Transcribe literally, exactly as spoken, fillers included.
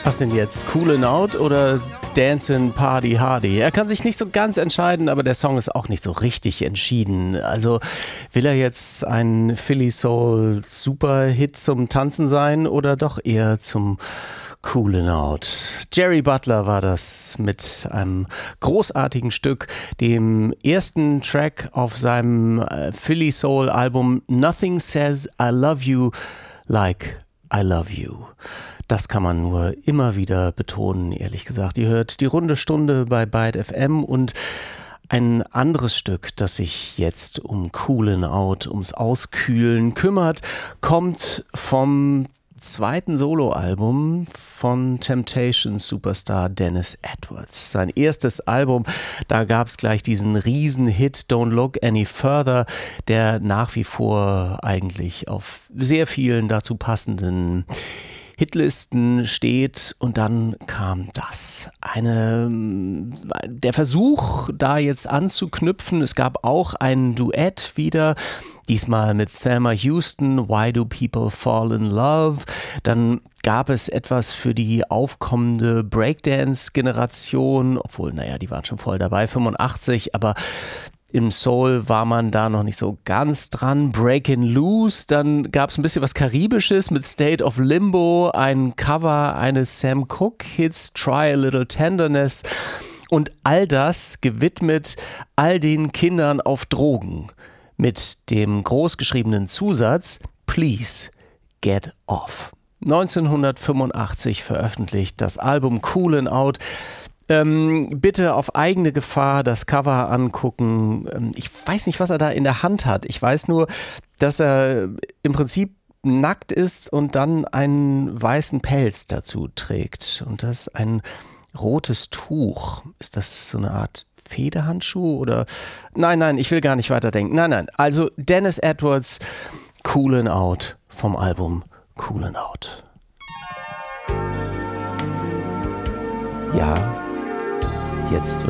Was denn jetzt? Coolin' Out oder Dancin' Party Hardy? Er kann sich nicht so ganz entscheiden, aber der Song ist auch nicht so richtig entschieden. Also will er jetzt ein Philly Soul Superhit zum Tanzen sein oder doch eher zum Coolin' Out? Jerry Butler war das mit einem großartigen Stück, dem ersten Track auf seinem Philly Soul Album Nothing Says I Love You Like I Love You. Das kann man nur immer wieder betonen, ehrlich gesagt. Ihr hört die runde Stunde bei Byte F M und ein anderes Stück, das sich jetzt um Coolin' Out, ums Auskühlen kümmert, kommt vom zweiten Soloalbum von Temptations-Superstar Dennis Edwards. Sein erstes Album, da gab es gleich diesen Riesenhit Don't Look Any Further, der nach wie vor eigentlich auf sehr vielen dazu passenden Hitlisten steht, und dann kam das. Eine, der Versuch, da jetzt anzuknüpfen. Es gab auch ein Duett wieder, diesmal mit Thelma Houston, Why Do People Fall in Love? Dann gab es etwas für die aufkommende Breakdance-Generation, obwohl, naja, die waren schon voll dabei, fünfundachtzig, aber im Soul war man da noch nicht so ganz dran. Breakin' Loose, dann gab es ein bisschen was Karibisches mit State of Limbo, ein Cover eines Sam Cooke-Hits, Try a Little Tenderness, und all das gewidmet all den Kindern auf Drogen mit dem großgeschriebenen Zusatz Please Get Off. neunzehnhundertfünfundachtzig veröffentlicht das Album Coolin' Out. Ähm, bitte auf eigene Gefahr das Cover angucken. Ähm, ich weiß nicht, was er da in der Hand hat. Ich weiß nur, dass er im Prinzip nackt ist und dann einen weißen Pelz dazu trägt. Und das ist ein rotes Tuch. Ist das so eine Art Federhandschuh oder? Nein, nein, ich will gar nicht weiterdenken. Nein, nein. Also Dennis Edwards, Coolin' Out vom Album Coolin' Out. Ja, jetzt